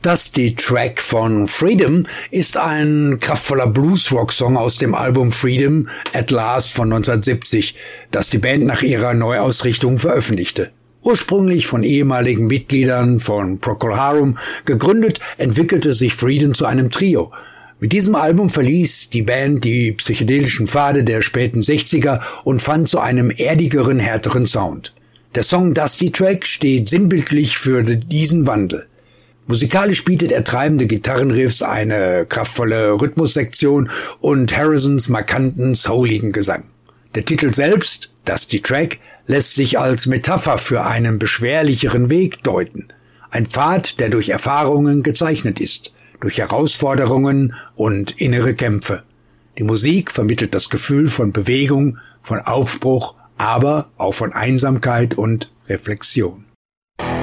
Dusty Track von Freedom ist ein kraftvoller Blues-Rock-Song aus dem Album Freedom at Last von 1970, das die Band nach ihrer Neuausrichtung veröffentlichte. Ursprünglich von ehemaligen Mitgliedern von Procol Harum gegründet, entwickelte sich Freedom zu einem Trio. Mit diesem Album verließ die Band die psychedelischen Pfade der späten 60er und fand zu einem erdigeren, härteren Sound. Der Song Dusty Track steht sinnbildlich für diesen Wandel. Musikalisch bietet er treibende Gitarrenriffs, eine kraftvolle Rhythmussektion und Harrisons markanten, souligen Gesang. Der Titel selbst, Dusty Track, lässt sich als Metapher für einen beschwerlicheren Weg deuten. Ein Pfad, der durch Erfahrungen gezeichnet ist, durch Herausforderungen und innere Kämpfe. Die Musik vermittelt das Gefühl von Bewegung, von Aufbruch, aber auch von Einsamkeit und Reflexion.